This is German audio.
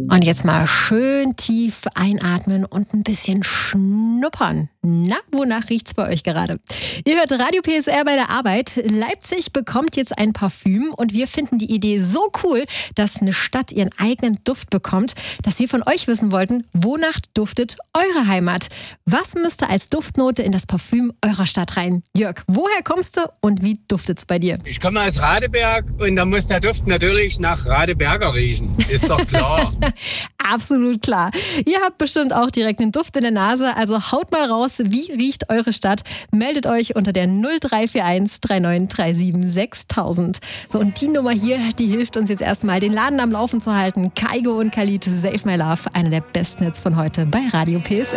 Und jetzt mal schön tief einatmen und ein bisschen schnuppern. Na, wonach riecht's bei euch gerade? Ihr hört Radio PSR bei der Arbeit. Leipzig bekommt jetzt ein Parfüm und wir finden die Idee so cool, dass eine Stadt ihren eigenen Duft bekommt, dass wir von euch wissen wollten, wonach duftet eure Heimat? Was müsste als Duftnote in das Parfüm eurer Stadt rein? Jörg, woher kommst du und wie duftet's bei dir? Ich komme aus Radeberg und da muss der Duft natürlich nach Radeberger riechen. Ist doch klar. Absolut klar. Ihr habt bestimmt auch direkt einen Duft in der Nase, also haut mal raus, wie riecht eure Stadt? Meldet euch unter der 0341 3937 6000. So, und die Nummer hier, die hilft uns jetzt erstmal, den Laden am Laufen zu halten. Kaigo und Khalid, Save My Love, einer der besten Hits von heute bei Radio PSR.